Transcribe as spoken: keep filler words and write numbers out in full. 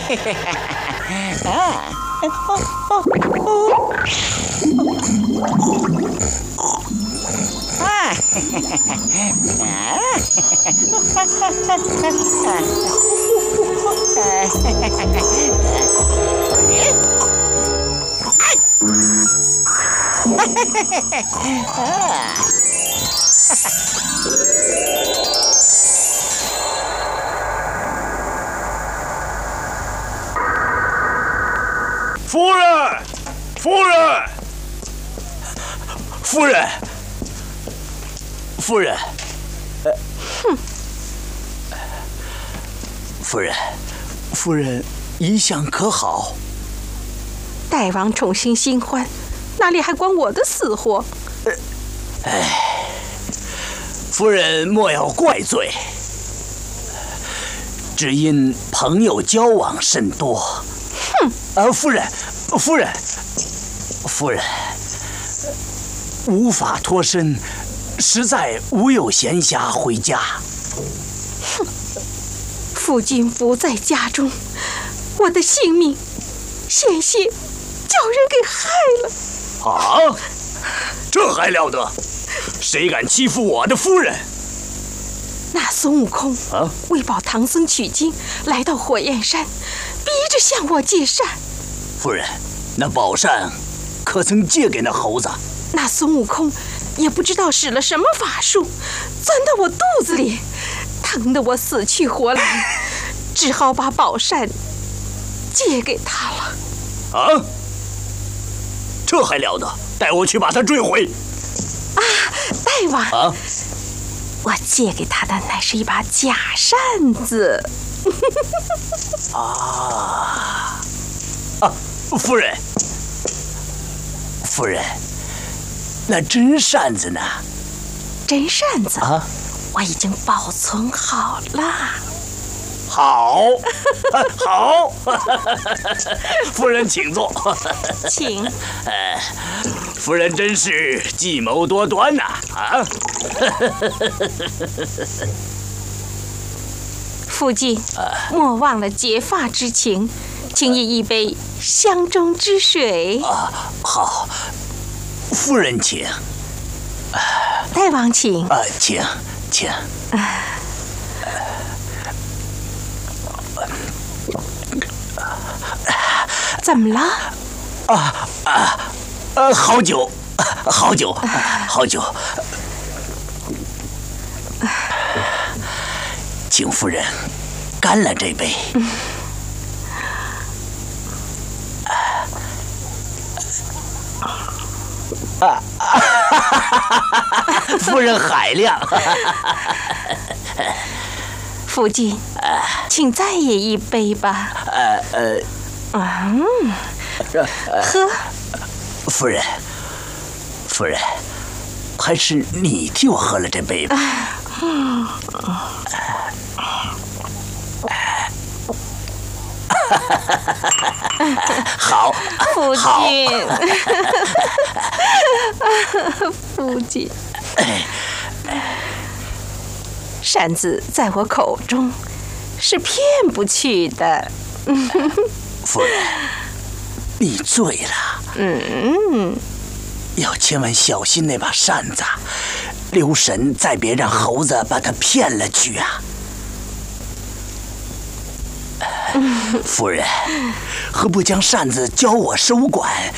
啊！哦哦哦！啊！啊！ 夫人，夫人，夫人，夫人，呃， 哼， 夫人，夫人一向可好？ 大王宠幸新欢，哪里还管我的死活？ 呃，哎，夫人莫要怪罪，只因朋友交往甚多。 哼！ 啊，夫人，夫人，夫人，无法脱身，实在无有闲暇回家。 哼！夫君不在家中，我的性命险些叫人给害了。 啊！这还了得！谁敢欺负我的夫人？ 那孙悟空啊， 为保唐僧取经，来到火焰山，逼着向我借扇。 夫人，那宝扇可曾借给那猴子？ 那孙悟空也不知道使了什么法术，钻到我肚子里，疼得我死去活来，只好把宝扇借给他了。 啊！这还了得！带我去把它追回。 啊，大王！ 啊！ 我借给他的乃是一把假扇子。 啊啊！夫人，夫人，那真扇子呢？ 真扇子啊， 我已经保存好了。 好，好，夫人请坐。 请。 呃，夫人真是计谋多端呐！啊！ 夫君，莫忘了结发之情，请饮一杯香中之水。 啊，好，夫人请。 大王请。 啊，请，请。啊怎么了？ 啊啊呃，好酒，好酒，好酒，请夫人干了这杯。嗯、啊啊！夫人海量。 夫君，请再饮一杯吧。 呃呃。 嗯，喝。 夫人，夫人，还是你替我喝了这杯吧。 嗯。 好， 夫君，夫君，扇子在我口中是骗不去的。 夫人，你醉了。 嗯， 要千万小心那把扇子，留神再别让猴子把它骗了去啊！夫人，何不将扇子交我收管？